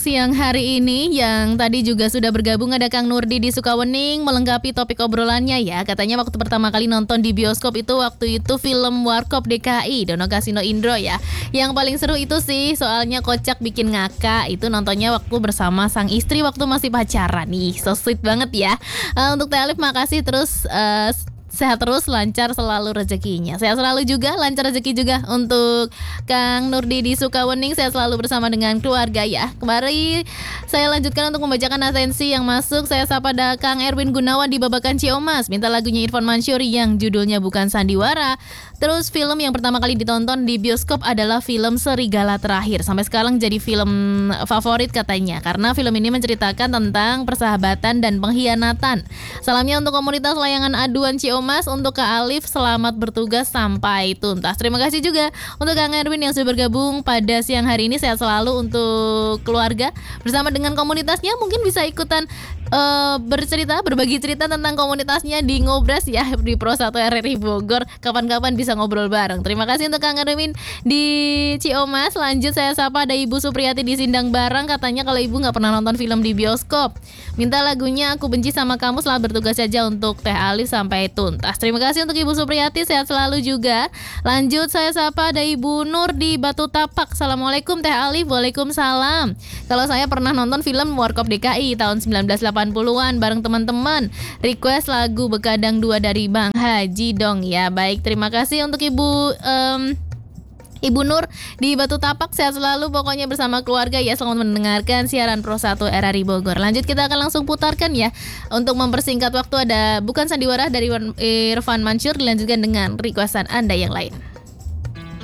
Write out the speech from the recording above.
Siang hari ini yang tadi juga sudah bergabung ada Kang Nurdi di Sukawening melengkapi topik obrolannya ya. Katanya waktu pertama kali nonton di bioskop itu waktu itu film Warkop DKI, Dono Kasino Indro ya. Yang paling seru itu sih soalnya kocak bikin ngakak. Itu nontonnya waktu bersama sang istri waktu masih pacaran nih. So sweet banget ya. Untuk Teh Alif makasih terus sehat terus, lancar selalu rezekinya. Sehat selalu juga, lancar rezeki juga untuk Kang Nurdi di Sukawening. Sehat selalu bersama dengan keluarga ya. Kembali saya lanjutkan untuk membacakan atensi yang masuk. Saya sapa ada Kang Erwin Gunawan di Babakan Ciomas. Minta lagunya Irfan Mansur yang judulnya bukan Sandiwara. Terus film yang pertama kali ditonton di bioskop adalah film Serigala Terakhir. Sampai sekarang jadi film favorit katanya. Karena film ini menceritakan tentang persahabatan dan pengkhianatan. Salamnya untuk komunitas layangan aduan Ciomas. Untuk Kak Alif, selamat bertugas sampai tuntas. Terima kasih juga untuk Kang Erwin yang sudah bergabung pada siang hari ini. Sehat selalu untuk keluarga. Bersama dengan komunitasnya mungkin bisa ikutan bercerita, berbagi cerita tentang komunitasnya di Ngobras ya, di Pro 1 RRI Bogor. Kapan-kapan bisa ngobrol bareng. Terima kasih untuk Kang Erwin di Ciomas. Lanjut saya sapa ada Ibu Supriyati di Sindang Barang. Katanya kalau Ibu gak pernah nonton film di bioskop. Minta lagunya Aku Benci Sama Kamu. Selamat bertugas saja untuk Teh Alif sampai tuntas. Terima kasih untuk Ibu Supriyati. Sehat selalu juga. Lanjut saya sapa ada Ibu Nur di Batu Tapak. Assalamualaikum Teh Alif. Waalaikumsalam. Kalau saya pernah nonton film Warkop DKI tahun 1980-an bareng teman-teman. Request lagu Bekadang 2 dari Bang Haji dong ya. Baik, terima kasih untuk Ibu Nur di Batu Tapak. Sehat selalu pokoknya bersama keluarga ya. Selamat mendengarkan siaran Pro 1 RRI Bogor. Lanjut kita akan langsung putarkan ya. Untuk mempersingkat waktu ada Bukan Sandiwara dari Irfan Mansur. Dilanjutkan dengan requestan Anda yang lain.